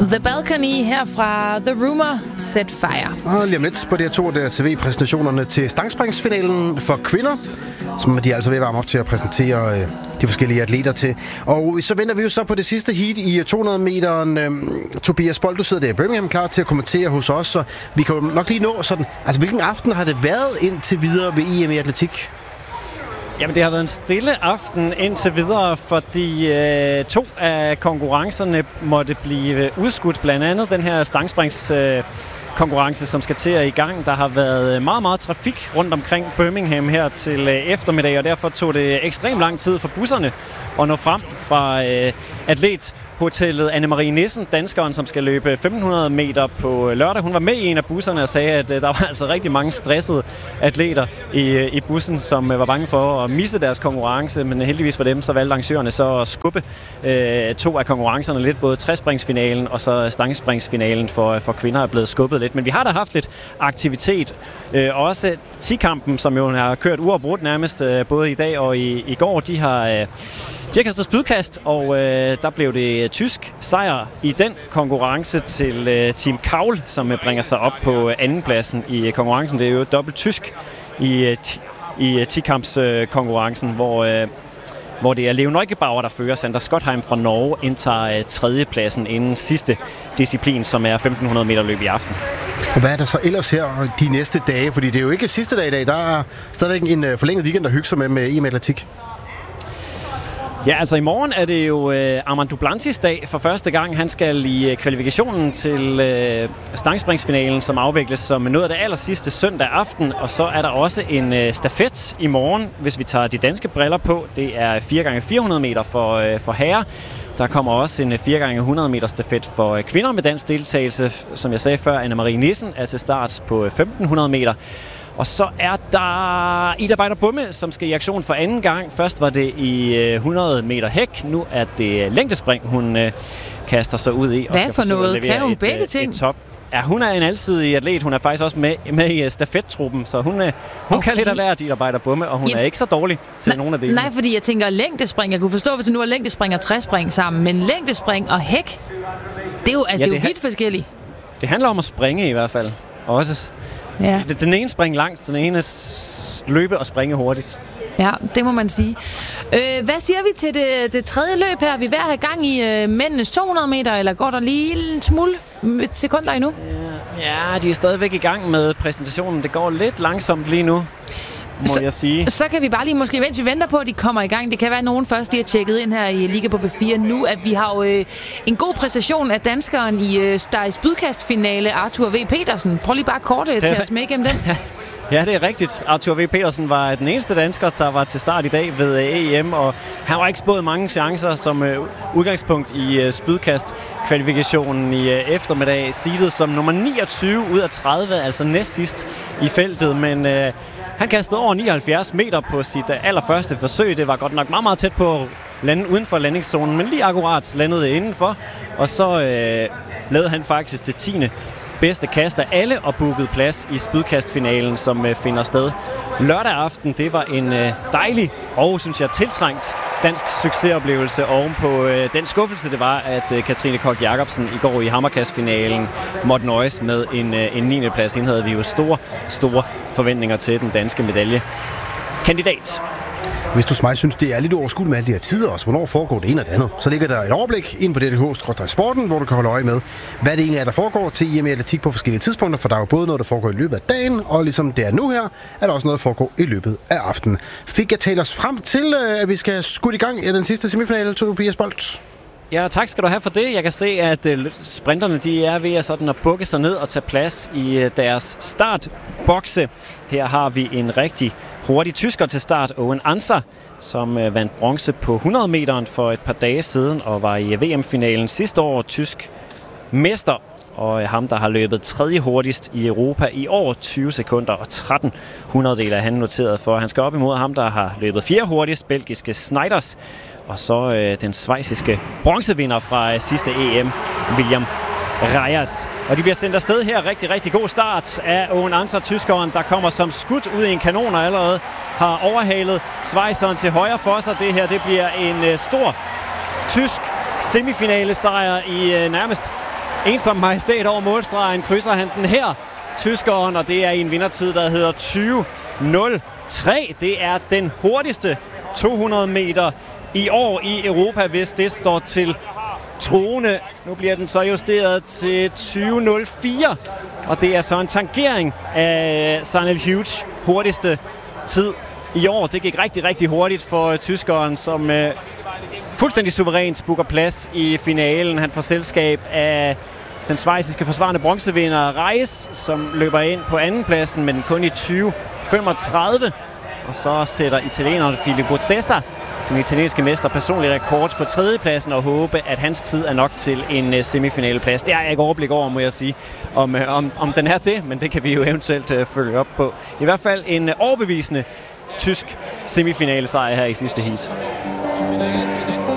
The Balcony her fra The Rumor Set Fire. Og lige om lidt på DR2 der TV-præsentationerne til stangspringsfinalen for kvinder, som de er altså ved at varme op til at præsentere de forskellige atleter til. Og så venter vi jo så på det sidste heat i 200-meteren. Tobias Bold, du sidder der i Birmingham klar til at kommentere hos os, så vi kan nok lige nå sådan. Altså, hvilken aften har det været indtil videre ved EM i atletik? Jamen, det har været en stille aften indtil videre, fordi to af konkurrencerne måtte blive udskudt. Blandt andet den her stangspringskonkurrence, som skal til at i gang. Der har været meget, meget trafik rundt omkring Birmingham her til eftermiddag, og derfor tog det ekstremt lang tid for busserne at nå frem fra atlethotellet. Anne-Marie Nissen, danskeren, som skal løbe 1500 meter på lørdag. Hun var med i en af busserne og sagde, at der var altså rigtig mange stressede atleter i bussen, som var bange for at misse deres konkurrence, men heldigvis for dem, så valgte arrangørerne så at skubbe to af konkurrencerne lidt. Både træspringsfinalen og så stangspringsfinalen for kvinder er blevet skubbet lidt. Men vi har da haft lidt aktivitet. Også 10-kampen, som jo har kørt uafbrudt nærmest både i dag og i går, de har kastet spydkast, og der blev det tysk sejr i den konkurrence til Team Kaul, som bringer sig op på andenpladsen i konkurrencen. Det er jo dobbelt tysk i 10-kamps-konkurrencen, hvor det er Leo Neugebauer, der fører. Sander Skotheim fra Norge indtager tredjepladsen inden sidste disciplin, som er 1500 meter løb i aften. Og hvad er der så ellers her de næste dage? Fordi det er jo ikke sidste dag i dag. Der er stadigvæk en forlænget weekend, der hygger sig med EM Atletik. Ja, altså i morgen er det jo Armand Duplantis dag for første gang. Han skal i kvalifikationen til stangspringsfinalen, som afvikles som noget af det allersidste søndag aften. Og så er der også en stafet i morgen, hvis vi tager de danske briller på. Det er 4x400 meter for herrer. Der kommer også en 4x100 meter stafet for kvinder med dansk deltagelse. Som jeg sagde før, Anne-Marie Nissen er til start på 1500 meter. Og så er der Ida Beider Bumme, som skal i aktion for anden gang. Først var det i 100 meter hæk. Nu er det længdespring, hun kaster sig ud i. Hvad for noget? Kan hun begge ting? Top. Ja, hun er en alsidig atlet. Hun er faktisk også med i stafettruppen, så hun kan lidt af hvert, Ida Beider Bumme, og hun er ikke så dårlig til nogle af delene. Nej, fordi jeg tænker længdespring. Jeg kunne forstå, hvis du nu er længdespring og træspring sammen, men længdespring og hæk, det er jo, det er jo vidt forskelligt. Det handler om at springe i hvert fald. Også den ene springer langt, den ene løbe og springe hurtigt. Ja, det må man sige. Hvad siger vi til det tredje løb her? Vi er ved at have gang i mændenes 200 meter, eller går der lige en smule sekunder endnu? Ja, de er stadigvæk i gang med præsentationen. Det går lidt langsomt lige nu, må jeg sige. Så kan vi bare lige, måske mens vi venter på, at de kommer i gang. Det kan være, at nogen først de har tjekket ind her i Liga på B4 nu, at vi har jo en god præstation af danskeren i der er spydkastfinale, Arthur V. Petersen. Prøv lige bare kort til os med igennem den. Ja, det er rigtigt. Arthur V. Petersen var den eneste dansker, der var til start i dag ved EM, og han var ikke spået mange chancer som udgangspunkt i spydkast-kvalifikationen i eftermiddag. Seedet som nummer 29 ud af 30, altså næst sidst i feltet, men han kastede over 79 meter på sit allerførste forsøg. Det var godt nok meget, meget tæt på at lande uden for landingszonen, men lige akkurat landede indenfor, og så lavede han faktisk det 10. bedste kast af alle og bookede plads i spydkastfinalen, som finder sted lørdag aften. Det var en dejlig og, synes jeg, tiltrængt dansk succesoplevelse ovenpå den skuffelse, det var, at Katrine Koch Jacobsen i går i hammerkastfinalen måtte nøjes med en 9. plads. Hende havde vi jo store forventninger til den danske medaljekandidat. Hvis du som mig synes, det er lidt overskueligt med alle de her tider også, hvornår foregår det ene og det andet, så ligger der et overblik ind på DTH/sporten, hvor du kan holde øje med, hvad det egentlig er, der foregår til EM Atletik på forskellige tidspunkter, for der er jo både noget, der foregår i løbet af dagen, og ligesom det er nu her, er der også noget, der foregår i løbet af aftenen. Fik jeg talt os frem til, at vi skal skudt i gang i den sidste semifinale, Tobias Bold? Ja, tak skal du have for det. Jeg kan se, at sprinterne de er ved at bukke sig ned og tage plads i deres startbokse. Her har vi en rigtig hurtig tysker til start, Owen Anser, som vandt bronze på 100 meteren for et par dage siden og var i VM-finalen sidste år, tysk mester. Og ham, der har løbet tredje hurtigst i Europa i over 20 sekunder og 13 hundrededele er han noteret for. Han skal op imod ham, der har løbet fjerde hurtigst, belgiske Sneijder. Og så den schweiziske bronzevinder fra sidste EM, William Reyes. Og de bliver sendt afsted her. Rigtig, rigtig god start af Owen Anser, tyskeren, der kommer som skudt ud i en kanon og allerede har overhalet schweizeren til højre for sig. Det her, det bliver en stor tysk semifinale sejr i nærmest ensom majestæt over målstregen, krydser han den her, tyskeren, og det er i en vindertid, der hedder 20.03. Det er den hurtigste 200 meter i år i Europa, hvis det står til troende. Nu bliver den så justeret til 20.04, og det er så en tangering af Sanel Hughes hurtigste tid i år. Det gik rigtig, rigtig hurtigt for tyskeren, som fuldstændig suverænt booker plads i finalen. Han får selskab af den schweiziske forsvarende bronzevinder Reis, som løber ind på andenpladsen, men kun i 20.35. Og så sætter italieneren Filippo Dessa, den italienske mester, personlig rekord på tredjepladsen, og håbe, at hans tid er nok til en semifinaleplads. Det har jeg ikke overblik over, må jeg sige, om den er det, men det kan vi jo eventuelt følge op på. I hvert fald en overbevisende tysk semifinalesejr her i sidste heat.